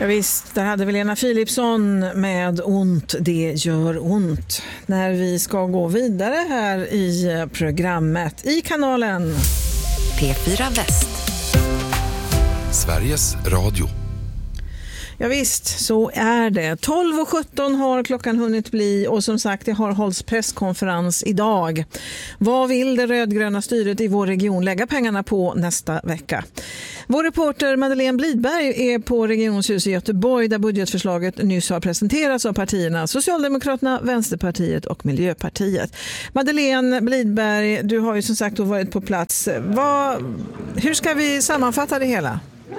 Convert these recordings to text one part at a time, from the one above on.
Ja, visst, där hade vi Lena Philipsson med Ont, det gör ont. När vi ska gå vidare här i programmet i kanalen P4 Väst. Sveriges Radio. Ja visst, så är det. 12:17 har klockan hunnit bli och som sagt det har hållits presskonferens idag. Vad vill det rödgröna styret i vår region lägga pengarna på nästa vecka? Vår reporter Madeleine Blidberg är på Regionshus i Göteborg där budgetförslaget nyss har presenterats av partierna Socialdemokraterna, Vänsterpartiet och Miljöpartiet. Madeleine Blidberg, du har ju som sagt varit på plats. Hur ska vi sammanfatta det hela?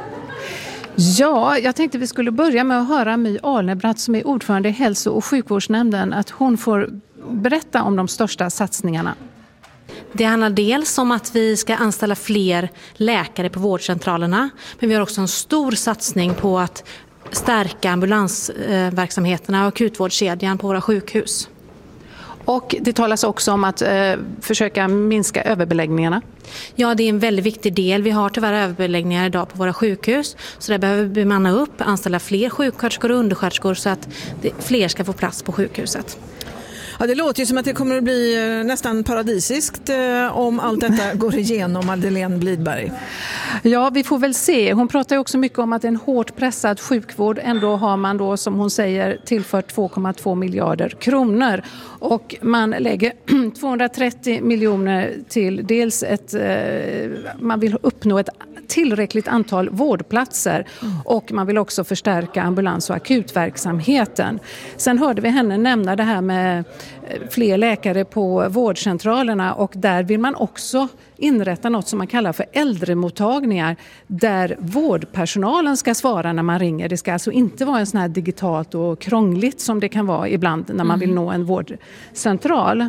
Ja, jag tänkte vi skulle börja med att höra My Alnebratt som är ordförande i hälso- och sjukvårdsnämnden, att hon får berätta om de största satsningarna. Det handlar dels om att vi ska anställa fler läkare på vårdcentralerna, men vi har också en stor satsning på att stärka ambulansverksamheterna och akutvårdskedjan på våra sjukhus. Och det talas också om att försöka minska överbeläggningarna. Ja, det är en väldigt viktig del. Vi har tyvärr överbeläggningar idag på våra sjukhus. Så där behöver vi bemanna upp, anställa fler sjuksköterskor och undersköterskor så att fler ska få plats på sjukhuset. Ja, det låter ju som att det kommer att bli nästan paradisiskt om allt detta går igenom, Madeleine Blidberg. Ja, vi får väl se. Hon pratar ju också mycket om att det är en hårt pressad sjukvård. Ändå har man då, som hon säger, tillfört 2,2 miljarder kronor. Och man lägger 230 miljoner till dels man vill uppnå ett tillräckligt antal vårdplatser och man vill också förstärka ambulans- och akutverksamheten. Sen hörde vi henne nämna det här med fler läkare på vårdcentralerna och där vill man också inrätta något som man kallar för äldremottagningar där vårdpersonalen ska svara när man ringer. Det ska alltså inte vara en sån här digitalt och krångligt som det kan vara ibland när man vill nå en vårdcentral.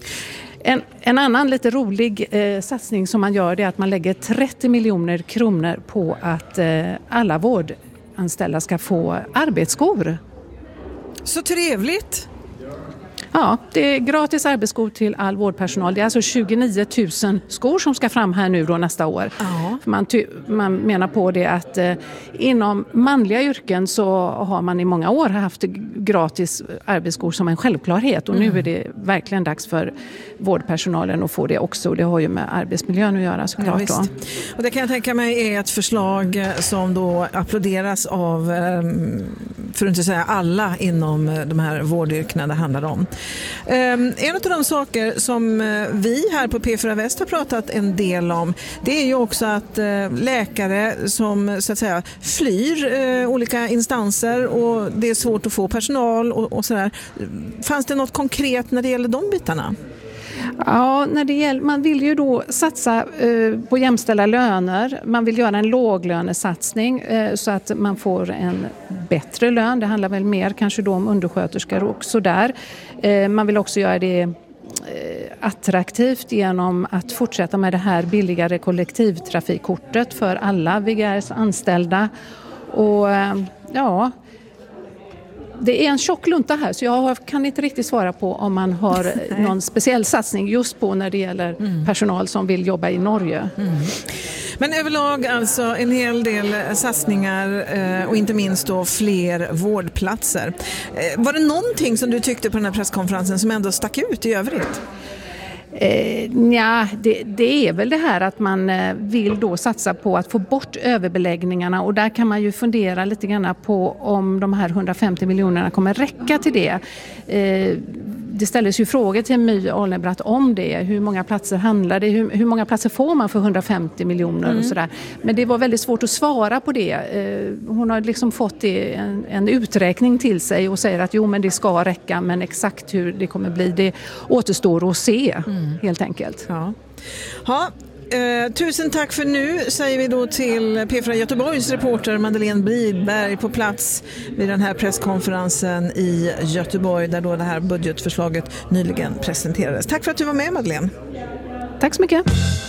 En annan lite rolig satsning som man gör är att man lägger 30 miljoner kronor på att alla vårdanställda ska få arbetsskor. Så trevligt! Ja, det är gratis arbetsskor till all vårdpersonal. Det är alltså 29 000 skor som ska fram här nu då nästa år. Man menar på det att inom manliga yrken så har man i många år haft gratis arbetsskor som en självklarhet. Och nu är det verkligen dags för vårdpersonalen att få det också. Det har ju med arbetsmiljön att göra såklart. Ja, då. Och det kan jag tänka mig är ett förslag som då applåderas av, för att inte säga alla inom de här vårdyrkena det handlar om. En av de saker som vi här på P4 Väst har pratat en del om, det är ju också att läkare som så att säga flyr olika instanser och det är svårt att få personal och sådär. Fanns det något konkret när det gäller de bitarna? Ja, man vill ju då satsa på jämställda löner. Man vill göra en låglönesatsning så att man får en bättre lön. Det handlar väl mer kanske då om undersköterskor också där. Man vill också göra det attraktivt genom att fortsätta med det här billigare kollektivtrafikkortet för alla VGRs anställda. Och ja... Det är en tjock lunta här så jag kan inte riktigt svara på om man har någon speciell satsning just på när det gäller personal som vill jobba i Norge. Men överlag alltså en hel del satsningar och inte minst då fler vårdplatser. Var det någonting som du tyckte på den här presskonferensen som ändå stack ut i övrigt? Det är väl det här att man vill då satsa på att få bort överbeläggningarna och där kan man ju fundera lite grann på om de här 150 miljonerna kommer räcka till det. Det ställdes ju frågor till My Alnebratt om det. Hur många platser handlar det? Hur många platser får man för 150 miljoner och sådär. Men det var väldigt svårt att svara på det. Hon har liksom fått en uträkning till sig och säger att men det ska räcka men exakt hur det kommer bli det återstår att se helt enkelt. Ja. Tusen tack för nu säger vi då till P4 Göteborgs reporter Madeleine Blidberg på plats vid den här presskonferensen i Göteborg där då det här budgetförslaget nyligen presenterades. Tack för att du var med, Madeleine. Tack så mycket.